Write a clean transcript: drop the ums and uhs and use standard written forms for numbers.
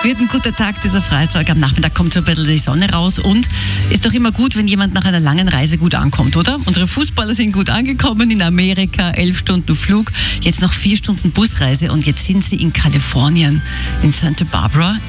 Wird ein guter Tag, dieser Freitag. Am Nachmittag kommt so ein bisschen die Sonne raus und ist doch immer gut, wenn jemand nach einer langen Reise gut ankommt, oder? Unsere Fußballer sind gut angekommen in Amerika, 11 Stunden Flug, jetzt noch 4 Stunden Busreise und jetzt sind sie in Kalifornien, in Santa Barbara.